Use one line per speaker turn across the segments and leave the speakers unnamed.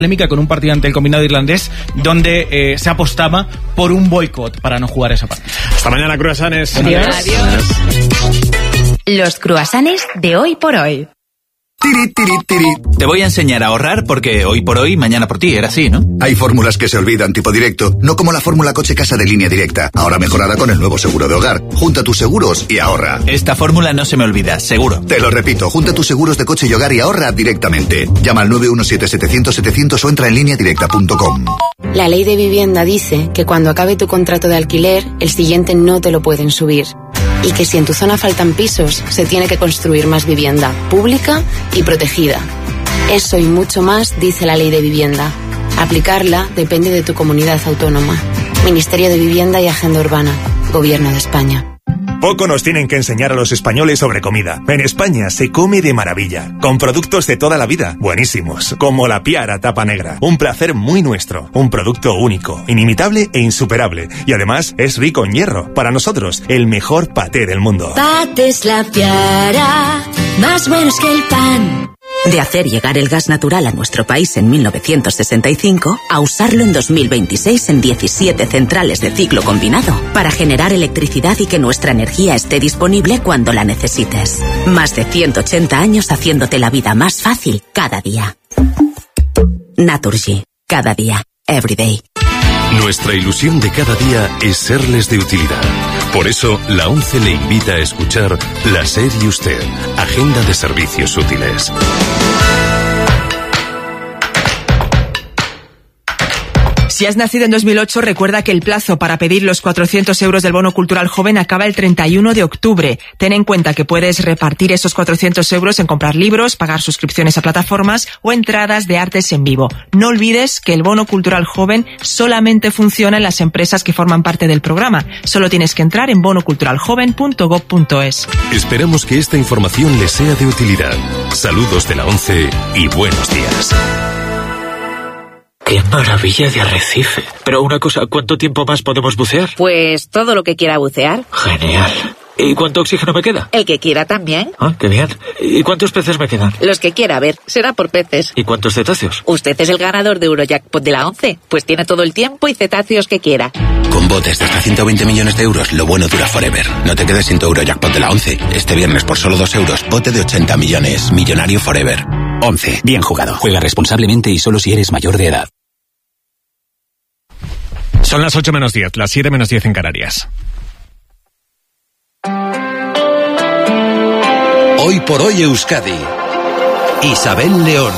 polémica con un partido ante el combinado irlandés donde se apostaba por un boicot para no jugar esa partida.
Hasta mañana, cruasanes.
Adiós. Los cruasanes de Hoy por Hoy.
Tiri, tiri, tiri.
Te voy a enseñar a ahorrar porque hoy por hoy, mañana por ti, era así, ¿no?
Hay fórmulas que se olvidan tipo directo, no como la fórmula coche casa de Línea Directa, ahora mejorada con el nuevo seguro de hogar. Junta tus seguros y ahorra.
Esta fórmula no se me olvida, seguro.
Te lo repito, junta tus seguros de coche y hogar y ahorra directamente. Llama al 917-700-700 o entra en lineadirecta.com.
La ley de vivienda dice que cuando acabe tu contrato de alquiler, el siguiente no te lo pueden subir. Y que si en tu zona faltan pisos, se tiene que construir más vivienda, pública y protegida. Eso y mucho más dice la ley de vivienda. Aplicarla depende de tu comunidad autónoma. Ministerio de Vivienda y Agenda Urbana. Gobierno de España.
Poco nos tienen que enseñar a los españoles sobre comida. En España se come de maravilla, con productos de toda la vida, buenísimos, como la Piara tapa negra. Un placer muy nuestro, un producto único, inimitable e insuperable. Y además es rico en hierro. Para nosotros, el mejor paté del mundo.
Patés La Piara, más buenos que el pan. De hacer llegar el gas natural a nuestro país en 1965 a usarlo en 2026 en 17 centrales de ciclo combinado para generar electricidad y que nuestra energía esté disponible cuando la necesites. Más de 180 años haciéndote la vida más fácil cada día. Naturgy. Cada día. Every day.
Nuestra ilusión de cada día es serles de utilidad. Por eso, la ONCE le invita a escuchar La SER y Usted, Agenda de Servicios Útiles.
Si has nacido en 2008, recuerda que el plazo para pedir los 400 euros del bono cultural joven acaba el 31 de octubre. Ten en cuenta que puedes repartir esos 400 euros en comprar libros, pagar suscripciones a plataformas o entradas de artes en vivo. No olvides que el bono cultural joven solamente funciona en las empresas que forman parte del programa. Solo tienes que entrar en bonoculturaljoven.gov.es.
Esperamos que esta información les sea de utilidad. Saludos de la ONCE y buenos días.
¡Qué maravilla de arrecife! Pero una cosa, ¿cuánto tiempo más podemos bucear?
Pues todo lo que quiera bucear.
Genial. ¿Y cuánto oxígeno me queda?
El que quiera también.
Ah, qué bien. ¿Y cuántos peces me quedan?
Los que quiera, a ver, será por peces.
¿Y cuántos cetáceos?
Usted es el ganador de Eurojackpot de la ONCE, pues tiene todo el tiempo y cetáceos que quiera.
Con botes de hasta 120 millones de euros, lo bueno dura forever. No te quedes sin tu Eurojackpot de la ONCE. Este viernes por solo 2 euros, bote de 80 millones. Millonario forever.
11. Bien jugado. Juega responsablemente y solo si eres mayor de edad.
Son las 8 menos 10, las 7 menos 10 en Canarias.
Hoy por hoy Euskadi. Isabel León.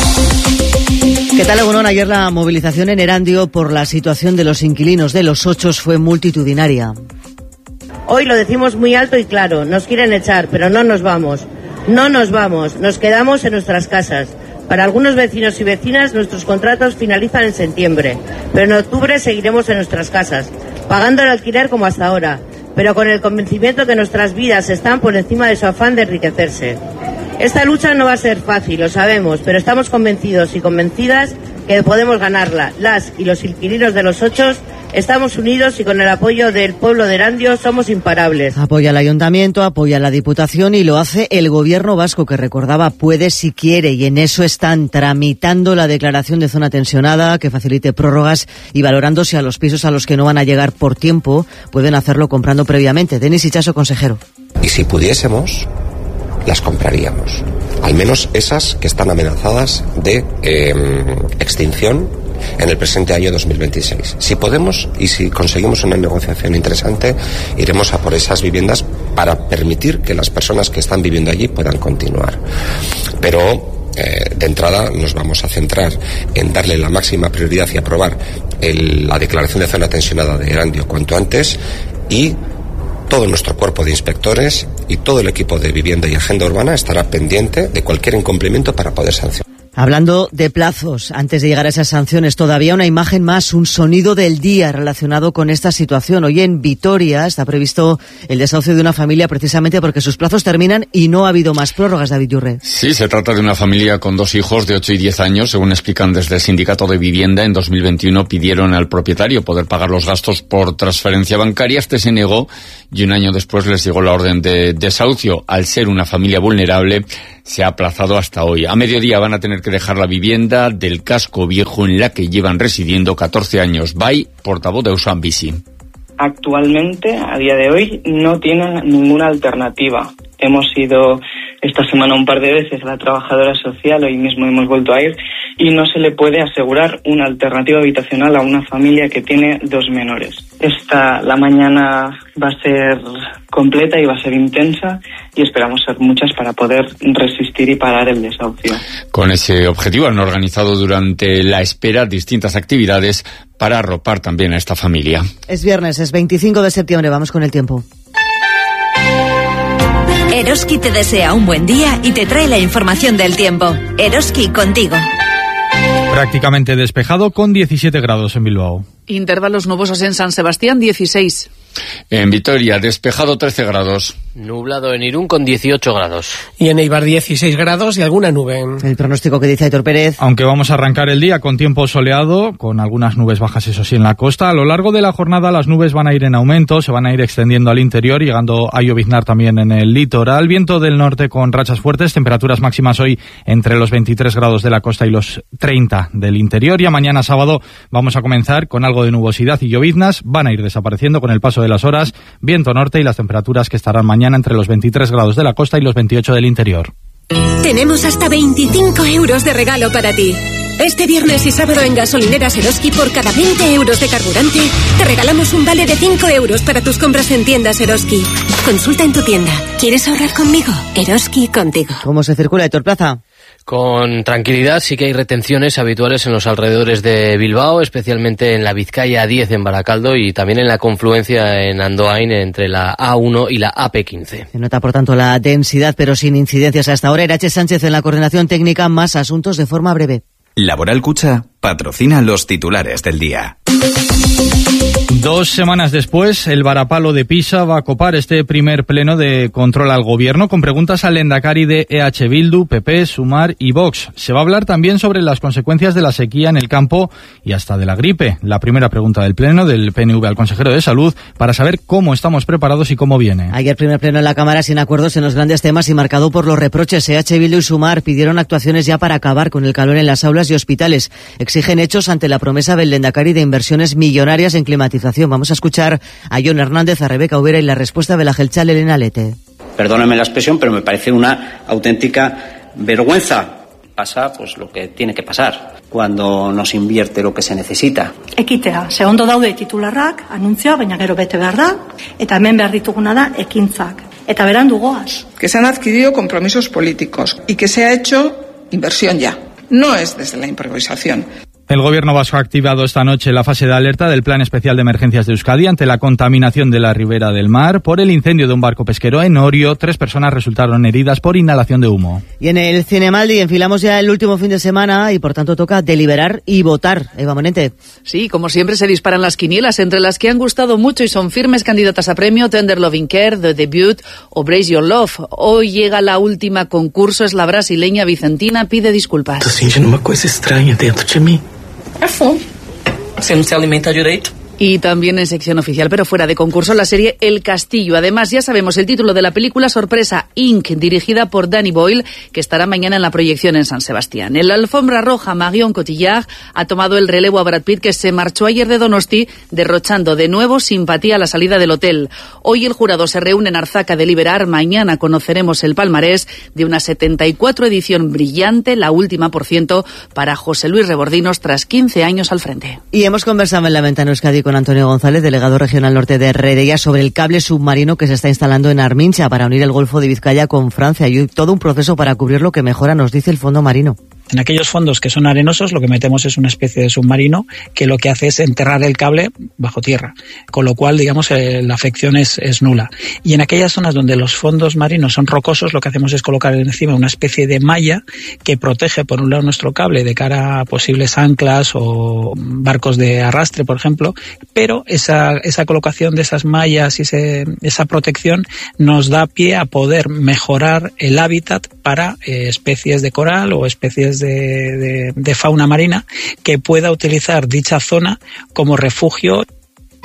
¿Qué tal, Egunon? Ayer la movilización en Erandio por la situación de los inquilinos de Los Ochos fue multitudinaria.
Hoy lo decimos muy alto y claro, nos quieren echar, pero no nos vamos. No nos vamos, nos quedamos en nuestras casas. Para algunos vecinos y vecinas nuestros contratos finalizan en septiembre, pero en octubre seguiremos en nuestras casas, pagando el alquiler como hasta ahora, pero con el convencimiento que nuestras vidas están por encima de su afán de enriquecerse. Esta lucha no va a ser fácil, lo sabemos, pero estamos convencidos y convencidas que podemos ganarla. Las y los inquilinos de Los Ochos estamos unidos y con el apoyo del pueblo de Erandio somos imparables.
Apoya al Ayuntamiento, apoya a la Diputación y lo hace el Gobierno vasco, que recordaba puede si quiere, y en eso están tramitando la declaración de zona tensionada que facilite prórrogas y valorando si a los pisos a los que no van a llegar por tiempo pueden hacerlo comprando previamente. Denis Ichaso, consejero.
Y si pudiésemos, las compraríamos. Al menos esas que están amenazadas de extinción en el presente año 2026. Si podemos y si conseguimos una negociación interesante, iremos a por esas viviendas para permitir que las personas que están viviendo allí puedan continuar. Pero de entrada nos vamos a centrar en darle la máxima prioridad y aprobar la declaración de zona tensionada de Erandio cuanto antes, y todo nuestro cuerpo de inspectores y todo el equipo de vivienda y agenda urbana estará pendiente de cualquier incumplimiento para poder sancionar.
Hablando de plazos, antes de llegar a esas sanciones, todavía una imagen más, un sonido del día relacionado con esta situación. Hoy en Vitoria está previsto el desahucio de una familia precisamente porque sus plazos terminan y no ha habido más prórrogas, David Yurre.
Sí, se trata de una familia con 2 hijos de 8 y 10 años. Según explican desde el Sindicato de Vivienda, en 2021 pidieron al propietario poder pagar los gastos por transferencia bancaria. Este se negó y un año después les llegó la orden de desahucio. Al ser una familia vulnerable, se ha aplazado hasta hoy. A mediodía van a tener que dejar la vivienda del casco viejo en la que llevan residiendo 14 años. Bai, portavoz de Auzoan Bizi.
Actualmente, a día de hoy, no tienen ninguna alternativa. Hemos ido esta semana un par de veces a la trabajadora social, hoy mismo hemos vuelto a ir, y no se le puede asegurar una alternativa habitacional a una familia que tiene 2 menores. La mañana va a ser completa y va a ser intensa y esperamos ser muchas para poder resistir y parar el desahucio.
Con ese objetivo han organizado durante la espera distintas actividades para arropar también a esta familia.
Es viernes, es 25 de septiembre, vamos con el tiempo.
Eroski te desea un buen día y te trae la información del tiempo. Eroski contigo.
Prácticamente despejado con 17 grados en Bilbao.
Intervalos nubosos en San Sebastián, 16.
En Vitoria, despejado 13 grados.
Nublado en Irún con 18 grados.
Y en Eibar 16 grados y alguna nube.
El pronóstico que dice Aitor Pérez.
Aunque vamos a arrancar el día con tiempo soleado, con algunas nubes bajas, eso sí, en la costa, a lo largo de la jornada las nubes van a ir en aumento, se van a ir extendiendo al interior, llegando a lloviznar también en el litoral. Viento del norte con rachas fuertes, temperaturas máximas hoy entre los 23 grados de la costa y los 30 del interior. Y a mañana sábado vamos a comenzar con algo de nubosidad y lloviznas, van a ir desapareciendo con el paso de las horas, viento norte y las temperaturas que estarán mañana entre los 23 grados de la costa y los 28 del interior.
Tenemos hasta 25 euros de regalo para ti. Este viernes y sábado en gasolineras Eroski, por cada 20 euros de carburante, te regalamos un vale de 5 euros para tus compras en tiendas Eroski. Consulta en tu tienda. ¿Quieres ahorrar conmigo? Eroski contigo.
¿Cómo se circula, Aitor Plaza?
Con tranquilidad, sí que hay retenciones habituales en los alrededores de Bilbao, especialmente en la Vizcaya 10 en Baracaldo y también en la confluencia en Andoain entre la A1 y la AP15.
Se nota, por tanto, la densidad, pero sin incidencias hasta ahora. Irache Sánchez en la coordinación técnica, más asuntos de forma breve.
Laboral Cucha patrocina los titulares del día.
2 semanas después, el varapalo de Pisa va a copar este primer pleno de control al gobierno con preguntas al lehendakari de EH Bildu, PP, Sumar y Vox. Se va a hablar también sobre las consecuencias de la sequía en el campo y hasta de la gripe. La primera pregunta del pleno del PNV al consejero de Salud para saber cómo estamos preparados y cómo viene.
Ayer primer pleno en la Cámara sin acuerdos en los grandes temas y marcado por los reproches. EH Bildu y Sumar pidieron actuaciones ya para acabar con el calor en las aulas y hospitales. Exigen hechos ante la promesa del lehendakari de inversiones millonarias en climatización. Vamos a escuchar a Jon Hernández, a Rebeca Ubera y la respuesta de la gelchal Elena Lete.
Perdóname la expresión, pero me parece una auténtica vergüenza. Pasa pues lo que tiene que pasar cuando no se invierte lo que se necesita.
Ekitea, ze ondo daude titularrak, anuntzioa, baina gero bete behar da, eta hemen behar dituguna da ekintzak. Eta berandu goaz.
Que se han adquirido compromisos políticos y que se ha hecho inversión ya. No es desde la improvisación.
El gobierno vasco ha activado esta noche la fase de alerta del Plan Especial de Emergencias de Euskadi ante la contaminación de la ribera del mar por el incendio de un barco pesquero en Orio. 3 personas resultaron heridas por inhalación de humo.
Y en el Cinemaldi enfilamos ya el último fin de semana y por tanto toca deliberar y votar. Eva Monente.
Sí, como siempre se disparan las quinielas, entre las que han gustado mucho y son firmes candidatas a premio Tender Loving Care, The Debut o Brace Your Love. Hoy llega la última concurso, es la brasileña Vicentina, pide disculpas.
Tô sentindo uma coisa estranha dentro de mim.
É fome. Você não se alimenta direito.
Y también en sección oficial, pero fuera de concurso, la serie El Castillo. Además, ya sabemos el título de la película Sorpresa, Inc., dirigida por Danny Boyle, que estará mañana en la proyección en San Sebastián. En la alfombra roja, Marion Cotillard ha tomado el relevo a Brad Pitt, que se marchó ayer de Donosti, derrochando de nuevo simpatía a la salida del hotel. Hoy el jurado se reúne en Arzaca a deliberar. Mañana conoceremos el palmarés de una 74 edición brillante, la última, por ciento, para José Luis Rebordinos, tras 15 años al frente.
Y hemos conversado en la Ventana Euskadi con Antonio González, delegado regional norte de Redeia, sobre el cable submarino que se está instalando en Armincha para unir el Golfo de Vizcaya con Francia y todo un proceso para cubrirlo que mejora, nos dice, el fondo marino.
En aquellos fondos que son arenosos, lo que metemos es una especie de submarino que lo que hace es enterrar el cable bajo tierra, con lo cual, digamos, la afección es nula. Y en aquellas zonas donde los fondos marinos son rocosos, lo que hacemos es colocar encima una especie de malla que protege, por un lado, nuestro cable de cara a posibles anclas o barcos de arrastre, por ejemplo, pero esa colocación de esas mallas y esa protección nos da pie a poder mejorar el hábitat para especies de coral o especies de fauna marina que pueda utilizar dicha zona como refugio.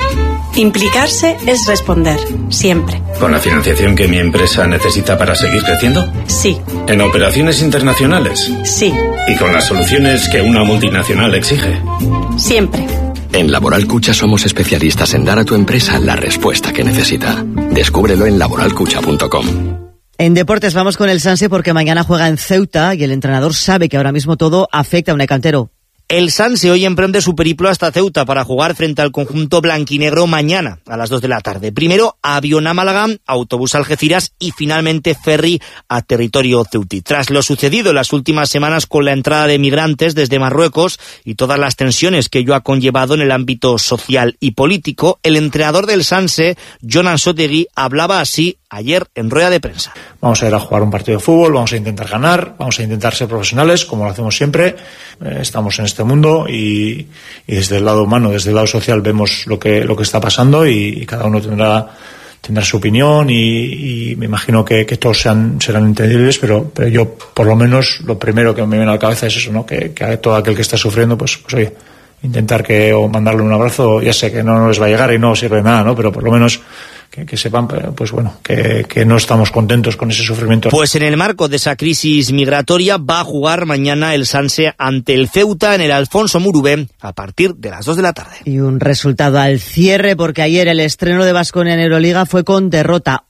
Implicarse es responder, siempre.
¿Con la financiación que mi empresa necesita para seguir creciendo?
Sí.
¿En operaciones internacionales?
Sí.
¿Y con las soluciones que una multinacional exige?
Siempre.
En Laboral Cucha somos especialistas en dar a tu empresa la respuesta que necesita. Descúbrelo en laboralcucha.com.
En deportes vamos con el Sanse porque mañana juega en Ceuta y el entrenador sabe que ahora mismo todo afecta a un cantero.
El Sanse hoy emprende su periplo hasta Ceuta para jugar frente al conjunto blanquinegro mañana a las 2 de la tarde. Primero avión a Málaga, autobús a Algeciras y finalmente ferry a territorio ceutí. Tras lo sucedido en las últimas semanas con la entrada de migrantes desde Marruecos y todas las tensiones que ello ha conllevado en el ámbito social y político, el entrenador del Sanse, Jon Ansotegui, hablaba así ayer en rueda de prensa.
Vamos a ir a jugar un partido de fútbol, vamos a intentar ganar, vamos a intentar ser profesionales, como lo hacemos siempre. Estamos en este mundo y desde el lado humano, desde el lado social vemos lo que está pasando y cada uno tendrá su opinión y me imagino que todos serán entendibles, pero yo por lo menos lo primero que me viene a la cabeza es eso, ¿no? Que a todo aquel que está sufriendo, pues oye, intentar o mandarle un abrazo. Ya sé que no les va a llegar y no sirve de nada, ¿no? Pero por lo menos que sepan, pues bueno, que no estamos contentos con ese sufrimiento.
Pues en el marco de esa crisis migratoria va a jugar mañana el Sanse ante el Ceuta en el Alfonso Murubé a partir de las 2 de la tarde.
Y un resultado al cierre porque ayer el estreno de Baskonia en Euroliga fue con derrota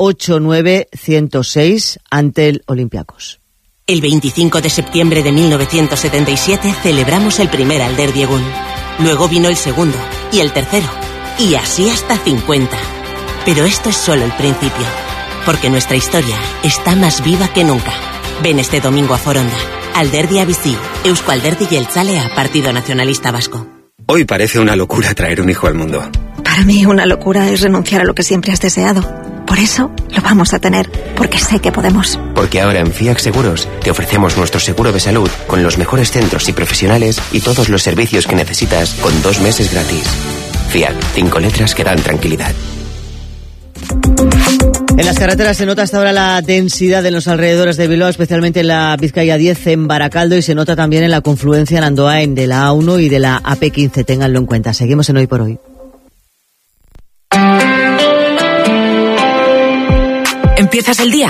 8-9-106 ante el Olympiacos.
El 25 de septiembre de 1977 celebramos el primer Alderdi Egun. Luego vino el segundo y el tercero. Y así hasta 50. Pero esto es solo el principio, porque nuestra historia está más viva que nunca. Ven este domingo a Foronda. Alderdi Abizi, Eusko Alderdi Jeltzalea, Partido Nacionalista Vasco.
Hoy parece una locura traer un hijo al mundo.
Para mí una locura es renunciar a lo que siempre has deseado. Por eso lo vamos a tener, porque sé que podemos.
Porque ahora en FIAC Seguros te ofrecemos nuestro seguro de salud con los mejores centros y profesionales y todos los servicios que necesitas con 2 meses gratis. FIAC, 5 letras que dan tranquilidad.
En las carreteras se nota hasta ahora la densidad en los alrededores de Bilbao, especialmente en la Vizcaya 10 en Baracaldo, y se nota también en la confluencia en Andoain de la A1 y de la AP15. Ténganlo en cuenta. Seguimos en Hoy por Hoy.
¿Empiezas el día